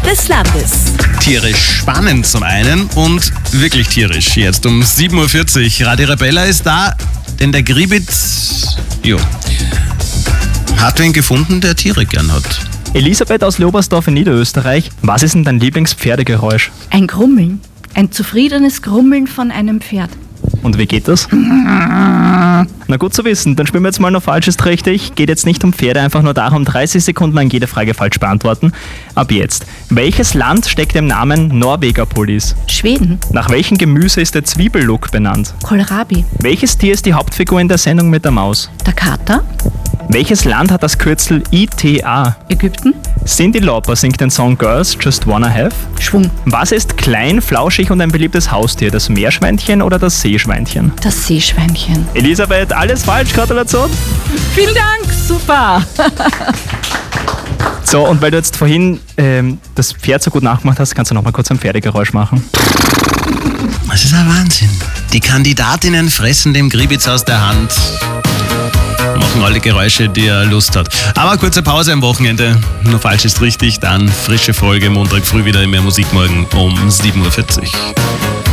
des Landes. Tierisch spannend zum einen und wirklich tierisch. Jetzt um 7.40 Uhr. Radio Arabella ist da, denn der Gribitz hat wen gefunden, der Tiere gern hat. Elisabeth aus Leobersdorf in Niederösterreich. Was ist denn dein Lieblingspferdegeräusch? Ein Grummeln. Ein zufriedenes Grummeln von einem Pferd. Und wie geht das? Na gut zu wissen, dann spielen wir jetzt mal noch Falsches richtig. Geht jetzt nicht um Pferde, einfach nur darum, 30 Sekunden lang jede Frage falsch beantworten. Ab jetzt. Welches Land steckt im Namen Norwegerpolis? Schweden. Nach welchem Gemüse ist der Zwiebellook benannt? Kohlrabi. Welches Tier ist die Hauptfigur in der Sendung mit der Maus? Der Kater. Welches Land hat das Kürzel ITA? Ägypten. Cyndi Lauper singt den Song Girls Just Wanna Have. Schwung. Was ist klein, flauschig und ein beliebtes Haustier? Das Meerschweinchen oder das Seeschweinchen? Das Seeschweinchen. Elisabeth, alles falsch, Gratulation. Vielen Dank, super. So, und weil du jetzt vorhin das Pferd so gut nachgemacht hast, kannst du noch mal kurz ein Pferdegeräusch machen. Das ist ein Wahnsinn. Die Kandidatinnen fressen dem Gribitz aus der Hand. Machen alle Geräusche, die er Lust hat. Aber kurze Pause am Wochenende. Nur falsch ist richtig. Dann frische Folge Montag früh wieder in Mehr Musik morgen um 7.40 Uhr.